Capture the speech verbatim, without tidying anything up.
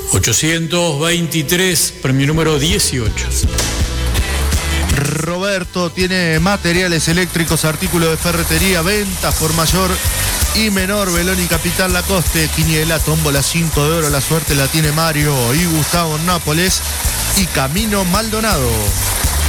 ochocientos veintitrés, premio número dieciocho. Roberto tiene materiales eléctricos, artículos de ferretería, ventas por mayor y menor. Belón y Capital Lacoste, quiniela, tómbola, cinco de oro. La suerte la tiene Mario y Gustavo en Nápoles y Camino Maldonado.